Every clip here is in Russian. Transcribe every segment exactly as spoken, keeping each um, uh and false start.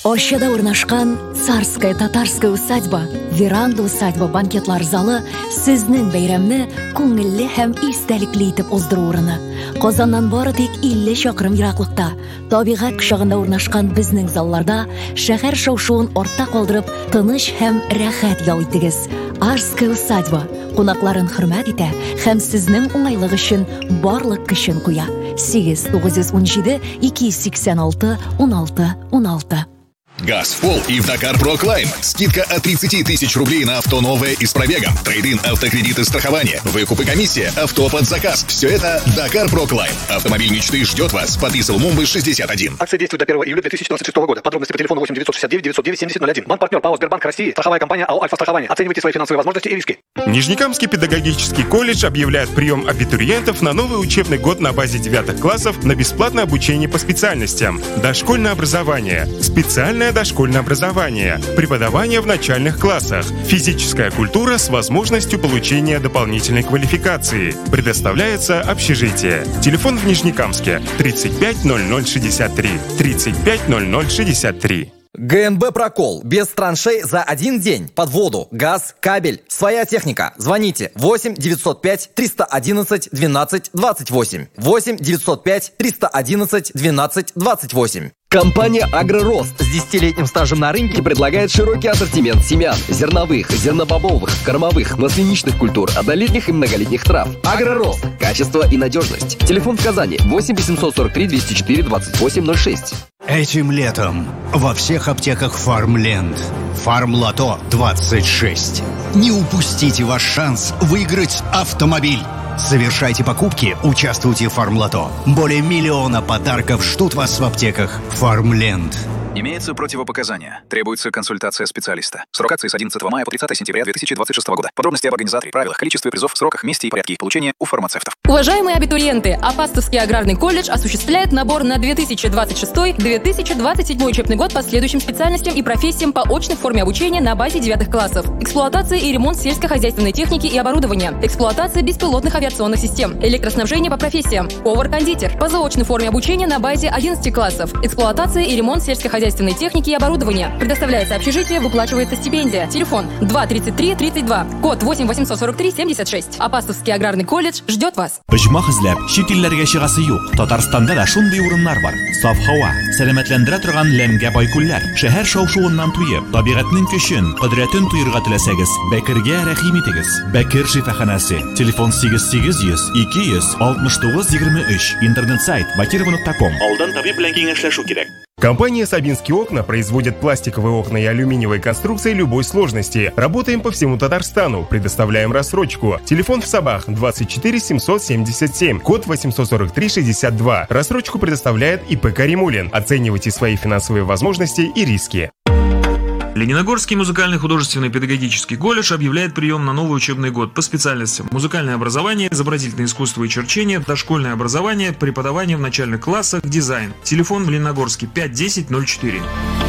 Ощада урнашкан царская татарская усадьба, веранда усадьба банкетлар залы сезнең бәйрәмне күңелле һәм истәлекле итеп уздыру урыны. Казаннан бары тик илле чакрым ераклыкта, табигать кочагында урнашкан безнең залларда шәһәр шау-шуын артта калдырып, тыныч һәм рәхәт ял итегез. Арская усадьба кунакларын хөрмәт итә һәм сезнең уңайлык өчен барлык көчен куя. сигез тугыз ун җиде ике сиксән алты ун алты ун алты. Газфол и в Dakar Pro Climb. Скидка от тридцати тысяч рублей на авто новое и с пробегом. Трейд-ин, автокредиты, страхование. Выкуп и комиссия. Авто под заказ. Все это Dakar Pro Climb. Автомобиль мечты ждет вас. Подписал Мумбы шестьдесят один. Акция действует до первого июля две тысячи двадцать шестого года. Подробности по телефону восемь девятьсот шестьдесят девять девятьсот девять семьдесят ноль один. Банк-партнер ПАО Сбербанк России. Страховая компания АО Альфа-страхование. Оценивайте свои финансовые возможности и риски. Нижнекамский педагогический колледж объявляет прием абитуриентов на новый учебный год на базе девятых классов на бесплатное обучение по специальностям. Дошкольное образование, специальное дошкольное образование, преподавание в начальных классах, физическая культура с возможностью получения дополнительной квалификации. Предоставляется общежитие. Телефон в Нижнекамске тридцать пять ноль ноль шестьдесят три, тридцать пять ноль ноль шестьдесят три. ГНБ «Прокол». Без траншей за один день. Под воду, газ, кабель. Своя техника. Звоните восемь девятьсот пять триста одиннадцать двенадцать двадцать восемь. восемь девятьсот пять триста одиннадцать двенадцать двадцать восемь. Компания «Агророст» с десятилетним стажем на рынке предлагает широкий ассортимент семян, зерновых, зернобобовых, кормовых, масляничных культур, однолетних и многолетних трав. «Агророст» – качество и надежность. Телефон в Казани восемь восемьсот сорок три двести четыре двадцать восемь ноль шесть. Этим летом во всех аптеках «Фармленд» «Фармлото» двадцать шесть. Не упустите ваш шанс выиграть автомобиль. Совершайте покупки, участвуйте в «Фармлото». Более миллиона подарков ждут вас в аптеках «Фармленд». Имеются противопоказания. Требуется консультация специалиста. Срок акции с одиннадцатого мая по тридцатое сентября две тысячи двадцать шестого года. Подробности об организаторе, правилах, количестве призов, сроках, месте и порядке их получения у фармацевтов. Уважаемые абитуриенты, Апастовский аграрный колледж осуществляет набор на две тысячи двадцать шестой — две тысячи двадцать седьмой учебный год по следующим специальностям и профессиям по очной форме обучения на базе девятых классов. Эксплуатация и ремонт сельскохозяйственной техники и оборудования. Эксплуатация беспилотных авиационных систем. Электроснабжение по профессиям. Повар-кондитер. По заочной форме обучения на базе одиннадцати классов. Эксплуатация и ремонт сельскохозяйственной техники и оборудования. Предоставляется общежитие, выплачивается стипендия. Телефон два тридцать три тридцать два. Код восемь восемьсот сорок три семьдесят шесть. Апастовский аграрный колледж ждет вас. Пижмах эзләп, чит илләргә чыгасы юк. Татарстанда да шундый урыннар бар. Саф һава, сәламәтләндерә торган ләмгә бай күлләр. Шәһәр шау-шуыннан туеп, табигатьнең көчен, кодрәтен туйырга теләсәгез, Бәкергә рәхим итегез. Бәкер шифаханасы. Телефон сигез сигез йөз ике йөз алтмыш тугыз егерме өч. Интернет сайт бакирова точка ком. Алдан табиб белән киңәшләшү кирәк. Компания «Сабинские окна» производит пластиковые окна и алюминиевые конструкции любой сложности. Работаем по всему Татарстану. Предоставляем рассрочку. Телефон в Сабах двадцать четыре семьсот семьдесят семь. Код восемьсот сорок три шестьдесят два. Рассрочку предоставляет ИП «Каримулин». Оценивайте свои финансовые возможности и риски. Лениногорский музыкальный художественный педагогический колледж объявляет прием на новый учебный год по специальностям: музыкальное образование, изобразительное искусство и черчение, дошкольное образование, преподавание в начальных классах, дизайн. Телефон в Лениногорске пять десять ноль четыре.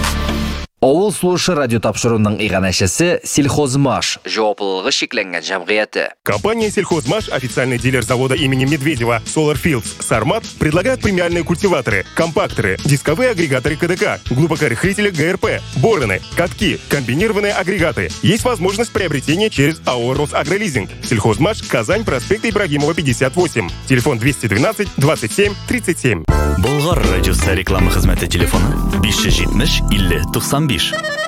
Авыл слушы радио тапшыруның иганәшесе «Сельхозмаш» жауаплылыгы шикләнгән җәмгыяте. Компания «Сельхозмаш», официальный дилер завода имени Медведева Solar Fields Сармат, предлагает премиальные культиваторы, компакторы, дисковые агрегаторы КДК, глубокорыхлители ГРП, бороны, катки, комбинированные агрегаты. Есть возможность приобретения через АО «Росагролизинг». «Сельхозмаш», Казань, проспект Ибрагимова, пятьдесят восемь. Телефон двести двенадцать двадцать семь тридцать семь. Болгар радиосы реклама хезмәте телефоны биш йөз җитмеш илле туксан биш.